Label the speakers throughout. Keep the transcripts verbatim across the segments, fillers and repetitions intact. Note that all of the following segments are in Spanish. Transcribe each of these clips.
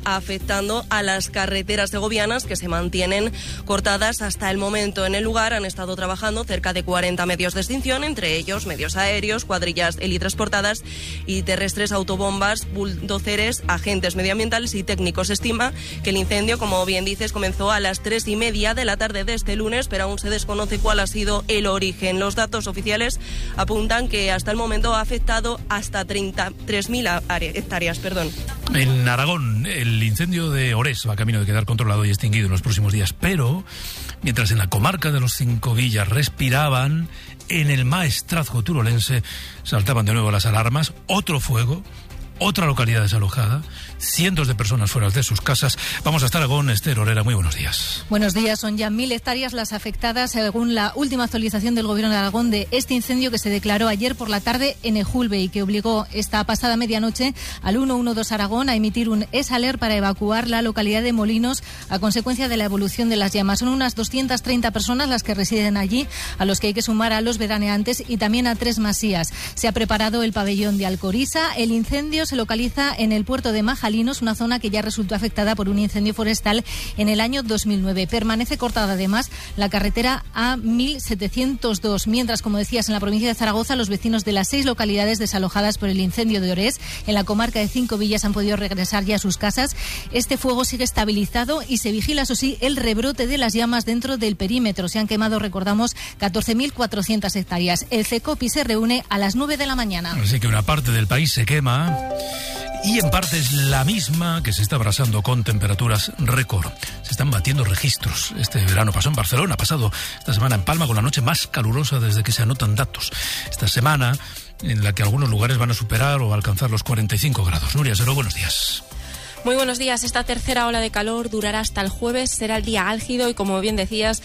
Speaker 1: afectando a las carreteras segovianas, que se mantienen cortadas hasta el momento. En el lugar han estado trabajando cerca de cuarenta medios de extinción, entre ellos medios aéreos, cuadrillas helitransportadas y terrestres, autobombas, buldoceres, agentes medioambientales y técnicos. Se estima que el incendio, como bien dices, comenzó a las tres y media de la tarde de este lunes, pero aún se desconoce cuál ha sido el origen. Los datos oficiales apuntan que hasta el momento ha afectado hasta treinta y tres mil hectáreas. Perdón.
Speaker 2: En Aragón, el incendio de Orés va camino de quedar controlado y extinguido en los próximos días, pero mientras en la comarca de los Cinco Villas respiraban, en el Maestrazgo turolense saltaban de nuevo las alarmas. Otro fuego, otra localidad desalojada, cientos de personas fuera de sus casas. Vamos hasta Aragón. Esther Orera, muy buenos días.
Speaker 3: Buenos días. Son ya mil hectáreas las afectadas, según la última actualización del Gobierno de Aragón, de este incendio que se declaró ayer por la tarde en Ejulbe y que obligó esta pasada medianoche al ciento doce Aragón a emitir un S-Alert para evacuar la localidad de Molinos a consecuencia de la evolución de las llamas. Son unas doscientas treinta personas las que residen allí, a los que hay que sumar a los veraneantes y también a tres masías. Se ha preparado el pabellón de Alcoriza. El incendio se localiza en el puerto de Majalinos, una zona que ya resultó afectada por un incendio forestal en el año dos mil nueve. Permanece cortada además la carretera A mil setecientos dos, mientras, como decías, en la provincia de Zaragoza los vecinos de las seis localidades desalojadas por el incendio de Orés en la comarca de Cinco Villas han podido regresar ya a sus casas. Este fuego sigue estabilizado y se vigila, eso sí, el rebrote de las llamas dentro del perímetro. Se han quemado, recordamos, catorce mil cuatrocientas hectáreas. El CECOPI se reúne a las nueve de la mañana.
Speaker 2: Así que una parte del país se quema y en parte es la misma que se está abrasando con temperaturas récord. Se están batiendo registros. Este verano pasó en Barcelona, ha pasado esta semana en Palma con la noche más calurosa desde que se anotan datos. Esta semana en la que algunos lugares van a superar o alcanzar los cuarenta y cinco grados. Nuria Sero, buenos días.
Speaker 4: Muy buenos días. Esta tercera ola de calor durará hasta el jueves, será el día álgido y, como bien decías,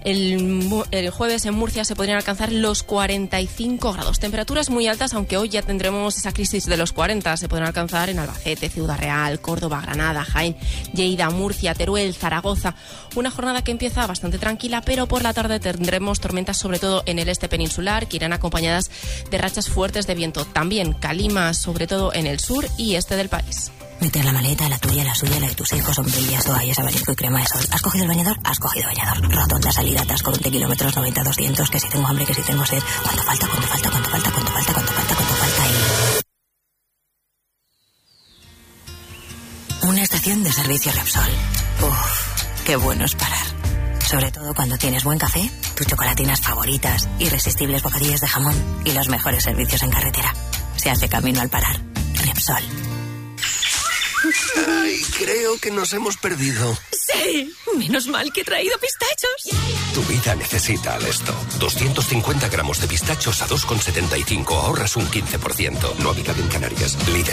Speaker 4: el, el jueves en Murcia se podrían alcanzar los cuarenta y cinco grados. Temperaturas muy altas, aunque hoy ya tendremos esa crisis de los cuarenta. Se podrán alcanzar en Albacete, Ciudad Real, Córdoba, Granada, Jaén, Lleida, Murcia, Teruel, Zaragoza. Una jornada que empieza bastante tranquila, pero por la tarde tendremos tormentas, sobre todo en el este peninsular, que irán acompañadas de rachas fuertes de viento. También calimas, sobre todo en el sur y este del país.
Speaker 5: Meter la maleta, la tuya, la suya, la de tus hijos, sombrillas, toallas, abanico y crema de sol. ¿Has cogido el bañador? Has cogido bañador. Rotonda, salida, atasco, veinte kilómetros, noventa, doscientos, que si tengo hambre, que si tengo sed. ¿Cuánto falta? ¿Cuánto falta? ¿Cuánto falta? ¿Cuánto falta? ¿Cuánto falta? ¿Cuánto falta? Y... una estación de servicio Repsol. Uff, qué bueno es parar. Sobre todo cuando tienes buen café, tus chocolatinas favoritas, irresistibles bocadillos de jamón y los mejores servicios en carretera. Se hace camino al parar. Repsol.
Speaker 6: Ay, creo que nos hemos perdido.
Speaker 7: Sí, menos mal que he traído pistachos.
Speaker 6: Tu vida necesita Alesto. doscientos cincuenta gramos de pistachos a dos con setenta y cinco. Ahorras un quince por ciento. No habitado en Canarias. Líder.